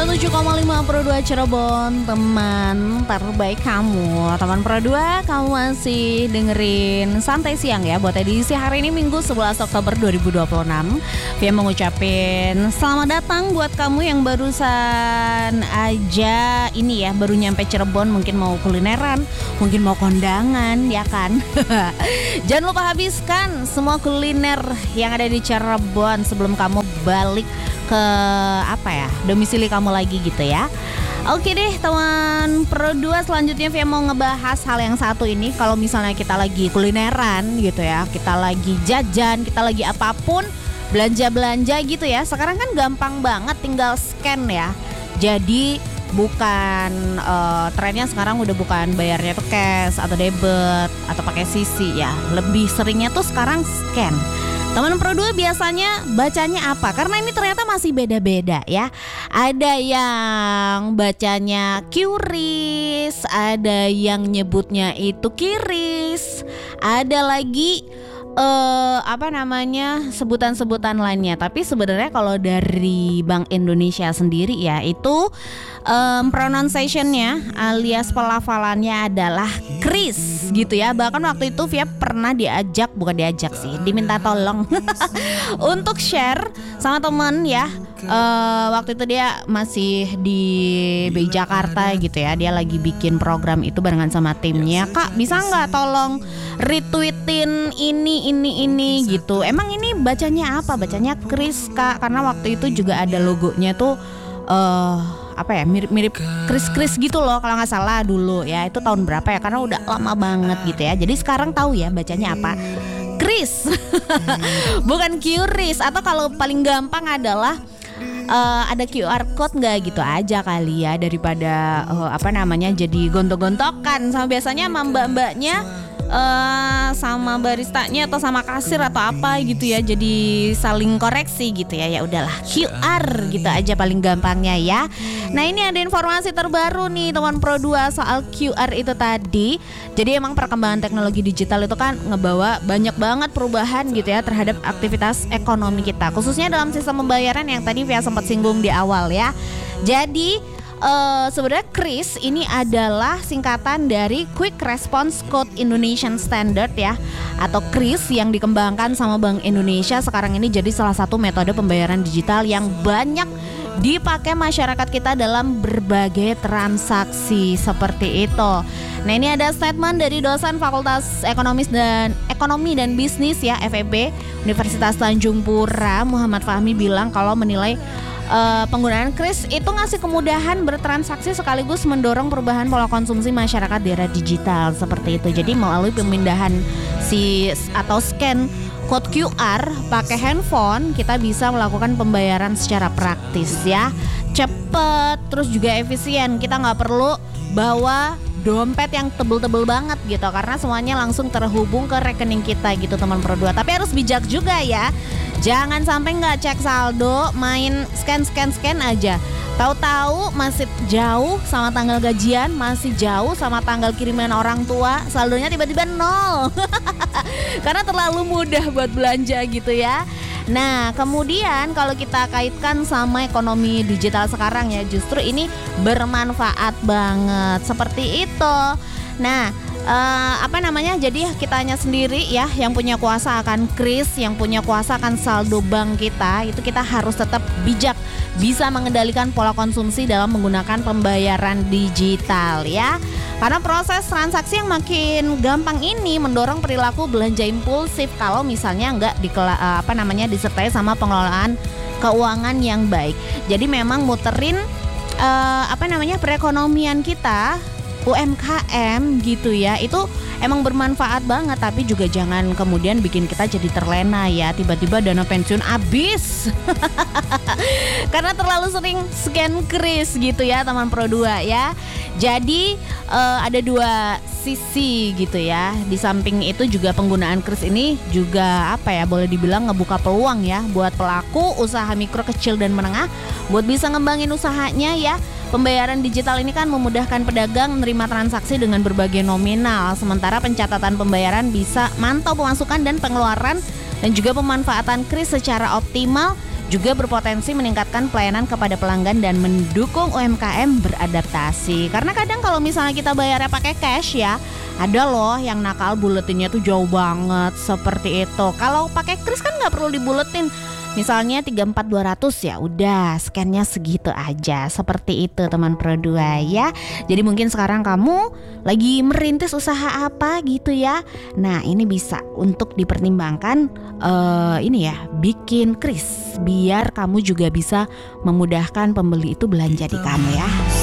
107,5 Pro 2 Cirebon, teman terbaik kamu. Teman Pro 2, kamu masih dengerin Santai Siang ya. Buat edisi hari ini Minggu 11 Oktober 2026. Via mengucapin selamat datang buat kamu yang barusan aja ini ya, baru nyampe Cirebon, mungkin mau kulineran, mungkin mau kondangan, ya kan? Jangan lupa habiskan semua kuliner yang ada di Cirebon sebelum kamu balik ke domisili kamu lagi gitu ya. Oke deh teman Pro 2, selanjutnya Via mau ngebahas hal yang satu ini. Kalau misalnya kita lagi kulineran gitu ya, kita lagi jajan, kita lagi apapun, belanja-belanja gitu ya, sekarang kan gampang banget tinggal scan ya. Jadi bukan trennya sekarang udah bukan bayarnya tuh cash atau debit atau pakai CC ya. Lebih seringnya tuh sekarang scan. Teman Pro 2 biasanya bacanya apa? Karena ini ternyata masih beda-beda ya. Ada yang bacanya QRIS, ada yang nyebutnya itu QRIS, ada lagi sebutan-sebutan lainnya. Tapi sebenarnya kalau dari Bank Indonesia sendiri ya, itu pronunciation-nya alias pelafalannya adalah QRIS gitu ya. Bahkan waktu itu Via pernah diminta tolong untuk share sama teman ya. Waktu itu dia masih di BI Jakarta gitu ya. Dia lagi bikin program itu barengan sama timnya. Kak, bisa nggak tolong retweetin ini gitu. Emang ini bacanya apa? Bacanya QRIS Kak, karena waktu itu juga ada logonya tuh mirip kris gitu loh kalau nggak salah dulu ya. Itu tahun berapa ya, karena udah lama banget gitu ya. Jadi sekarang tahu ya bacanya apa, QRIS bukan QRIS. Atau kalau paling gampang adalah ada QR code nggak gitu aja kali ya, daripada jadi gontok-gontokan sama biasanya sama mbak-mbaknya, sama baristanya atau sama kasir atau apa gitu ya, jadi saling koreksi gitu ya. Ya udahlah, QR gitu aja paling gampangnya ya. Nah, ini ada informasi terbaru nih teman Pro 2 soal QR itu tadi. Jadi emang perkembangan teknologi digital itu kan ngebawa banyak banget perubahan gitu ya terhadap aktivitas ekonomi kita, khususnya dalam sistem pembayaran yang tadi Via sempat singgung di awal ya. Jadi sebenarnya QRIS ini adalah singkatan dari Quick Response Code Indonesian Standard ya, atau QRIS yang dikembangkan sama Bank Indonesia sekarang ini jadi salah satu metode pembayaran digital yang banyak dipakai masyarakat kita dalam berbagai transaksi seperti itu. Nah, ini ada statement dari dosen Fakultas Ekonomi dan Bisnis ya, FEB Universitas Tanjung Pura, Muhammad Fahmi, bilang kalau menilai penggunaan QRIS itu ngasih kemudahan bertransaksi sekaligus mendorong perubahan pola konsumsi masyarakat di era digital seperti itu. Jadi melalui pemindahan scan kode QR pakai handphone, kita bisa melakukan pembayaran secara praktis ya, cepet, terus juga efisien. Kita nggak perlu bawa dompet yang tebel-tebel banget gitu, karena semuanya langsung terhubung ke rekening kita gitu teman Pro 2. Tapi harus bijak juga ya, jangan sampai nggak cek saldo, main scan aja. Tahu-tahu masih jauh sama tanggal gajian, masih jauh sama tanggal kiriman orang tua, saldonya tiba-tiba 0 karena terlalu mudah buat belanja gitu ya. Nah, kemudian kalau kita kaitkan sama ekonomi digital sekarang ya, justru ini bermanfaat banget seperti itu. Nah, jadi kitanya sendiri ya yang punya kuasa akan QRIS, yang punya kuasa akan saldo bank kita, itu kita harus tetap bijak, bisa mengendalikan pola konsumsi dalam menggunakan pembayaran digital ya. Karena proses transaksi yang makin gampang ini mendorong perilaku belanja impulsif kalau misalnya nggak disertai sama pengelolaan keuangan yang baik. Jadi memang muterin perekonomian kita, UMKM gitu ya, itu emang bermanfaat banget. Tapi juga jangan kemudian bikin kita jadi terlena ya, tiba-tiba dana pensiun habis karena terlalu sering scan QRIS gitu ya teman Pro 2 ya. Jadi ada dua sisi gitu ya. Di samping itu juga penggunaan QRIS ini juga boleh dibilang ngebuka peluang ya buat pelaku usaha mikro, kecil dan menengah buat bisa ngembangin usahanya ya. Pembayaran digital ini kan memudahkan pedagang menerima transaksi dengan berbagai nominal, sementara pencatatan pembayaran bisa mantau pemasukan dan pengeluaran dan juga pemanfaatan QRIS secara optimal juga berpotensi meningkatkan pelayanan kepada pelanggan dan mendukung UMKM beradaptasi. Karena kadang kalau misalnya kita bayarnya pakai cash ya, ada loh yang nakal buletinnya tuh jauh banget seperti itu. Kalau pakai kris kan nggak perlu dibuletin. Misalnya 34.200 ya udah scan-nya segitu aja. Seperti itu teman Pro 2 ya. Jadi mungkin sekarang kamu lagi merintis usaha apa gitu ya. Nah ini bisa untuk dipertimbangkan ini ya, bikin kris biar kamu juga bisa memudahkan pembeli itu belanja di kamu ya.